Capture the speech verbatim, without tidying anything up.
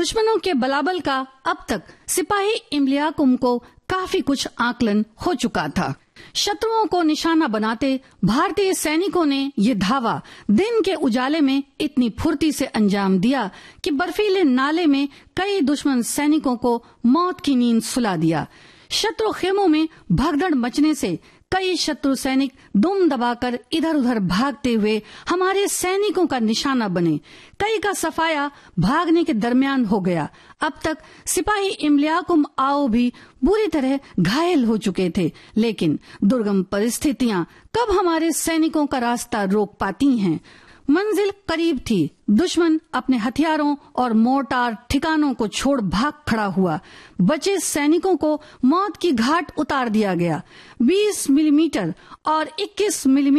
दुश्मनों के बलाबल का अब तक सिपाही इम्लियाकुम को काफी कुछ आकलन हो चुका था। शत्रुओं को निशाना बनाते भारतीय सैनिकों ने ये धावा दिन के उजाले में इतनी फुर्ती से अंजाम दिया कि बर्फीले नाले में कई दुश्मन सैनिकों को मौत की नींद सुला दिया। शत्रु खेमों में भगदड़ मचने से कई शत्रु सैनिक दुम दबाकर इधर उधर भागते हुए हमारे सैनिकों का निशाना बने। कई का सफाया भागने के दरमियान हो गया। अब तक सिपाही इम्लियाकुम आओ भी बुरी तरह घायल हो चुके थे, लेकिन दुर्गम परिस्थितियां कब हमारे सैनिकों का रास्ता रोक पाती हैं। मंजिल करीब थी। दुश्मन अपने हथियारों और मोर्टार ठिकानों को छोड़ भाग खड़ा हुआ। बचे सैनिकों को मौत की घाट उतार दिया गया। बीस मिलीमीटर और इक्कीस मिलीमीटर